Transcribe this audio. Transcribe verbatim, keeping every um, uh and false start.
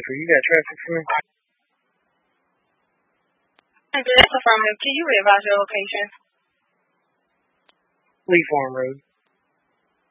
Jennifer, you got traffic for me? That's affirmative. Can you readvise your location? Lee Farm Road.